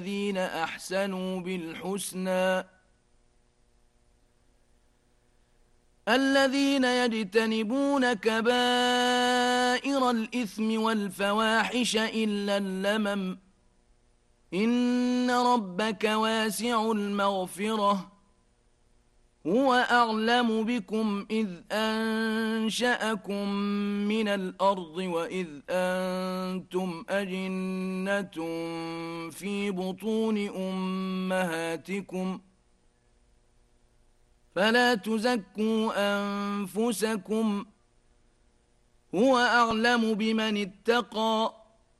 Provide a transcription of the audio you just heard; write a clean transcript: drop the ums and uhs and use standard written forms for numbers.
الذين أحسنوا بالحسنى الذين يجتنبون كبائر الإثم والفواحش إلا اللمم إن ربك واسع المغفرة هو أعلم بكم إذ أنشأكم من الأرض وإذ أنتم أجنة في بطون أمهاتكم فلا تزكوا أنفسكم هو أعلم بمن اتقى